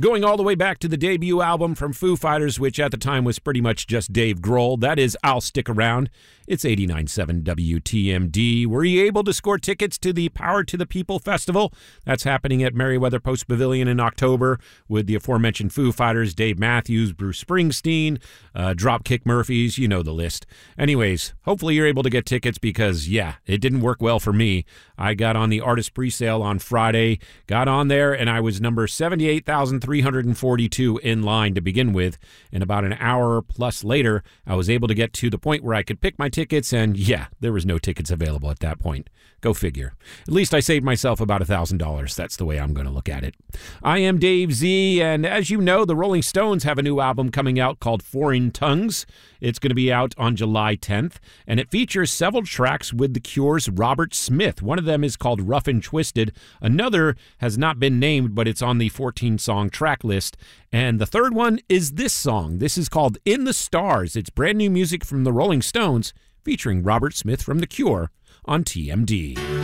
Going all the way back to the debut album from Foo Fighters, which at the time was pretty much just Dave Grohl. That is I'll Stick Around. It's 89.7 WTMD. Were you able to score tickets to the Power to the People Festival? That's happening at Merriweather Post Pavilion in October with the aforementioned Foo Fighters, Dave Matthews, Bruce Springsteen, Dropkick Murphys, you know the list. Anyways, hopefully you're able to get tickets because, yeah, it didn't work well for me. I got on the artist presale on Friday, got on there, and I was number 78,342 in line to begin with. And about an hour plus later, I was able to get to the point where I could pick my tickets, and yeah, there was no tickets available at that point. Go figure. At least I saved myself about $1,000. That's the way I'm going to look at it. I am Dave Z, and as you know, the Rolling Stones have a new album coming out called Foreign Tongues. It's going to be out on July 10th, and it features several tracks with The Cure's Robert Smith. One of them is called Rough and Twisted. Another has not been named, but it's on the 14-song track list. And the third one is this song. This is called In the Stars. It's brand new music from the Rolling Stones, featuring Robert Smith from The Cure on TMD.